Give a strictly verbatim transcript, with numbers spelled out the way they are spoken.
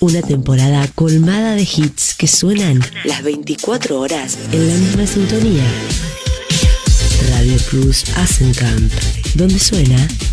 Una temporada colmada de hits que suenan las veinticuatro horas en la misma sintonía. Radio Plus Asencamp, donde suena